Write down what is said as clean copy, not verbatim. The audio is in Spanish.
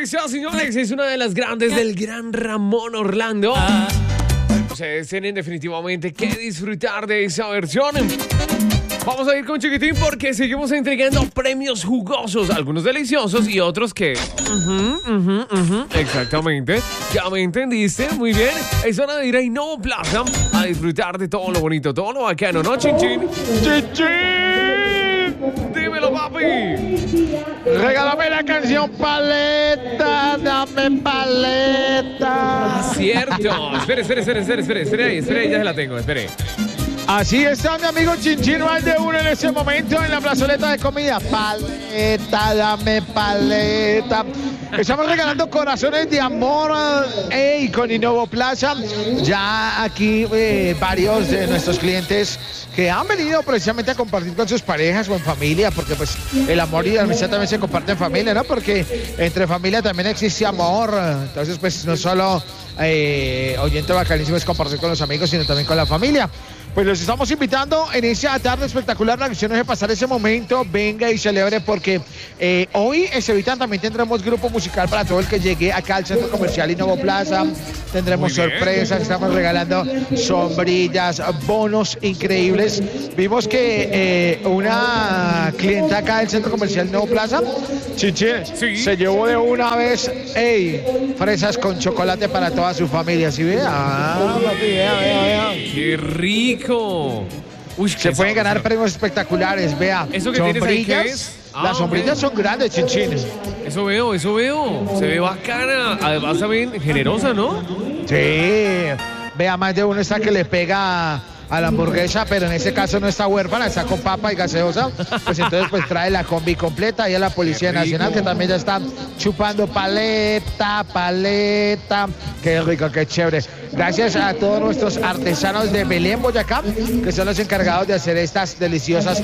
delicia, señores. Es una de las grandes del gran Ramón Orlando. Ustedes tienen definitivamente que disfrutar de esa versión. Vamos a ir con Chiquitín porque seguimos entregando premios jugosos, algunos deliciosos y otros que... Exactamente. Ya me entendiste, muy bien. Es hora de ir a Innovo Plaza a disfrutar de todo lo bonito, todo lo bacano, ¿no, Chinchín? ¡Chinchín! Dímelo, papi. Regálame la canción Paleta, dame paleta. Cierto. Espere ahí, ya se la tengo, espere. Así está mi amigo Chinchín Valdeuro en este momento en la plazoleta de comida. Paleta, dame paleta. Estamos regalando corazones de amor con Innovo Plaza. Ya aquí varios de nuestros clientes que han venido precisamente a compartir con sus parejas o en familia, porque pues el amor y la amistad también se comparte en familia, ¿no? Porque entre familia también existe amor. Entonces pues no solo oyente bacanísimo es compartir con los amigos, sino también con la familia. Pues los estamos invitando en esa tarde espectacular, la acción es de pasar ese momento, venga y celebre porque hoy en Cevita también tendremos grupo musical para todo el que llegue acá al Centro Comercial Innovo Plaza, tendremos sorpresas, estamos regalando sombrillas, bonos increíbles. Vimos que una clienta acá del Centro Comercial Innovo Plaza, Chinchín, se llevó de una vez, fresas con chocolate para toda su familia, ¿sí ve? Vea. ¡Qué rico! Uy, se pueden ganar premios espectaculares, vea. ¿Eso que tienes ahí qué es? Las sombrillas son grandes, Chinchín. Eso veo. Se ve bacana. Además también generosa, ¿no? Sí. Vea, más de uno está que le pega a la hamburguesa, pero en este caso no está huérfana, está con papa y gaseosa. Pues entonces pues trae la combi completa y a la Policía Nacional que también ya está chupando paleta. Qué rico, qué chévere. Gracias a todos nuestros artesanos de Belén, Boyacá, que son los encargados de hacer estas deliciosas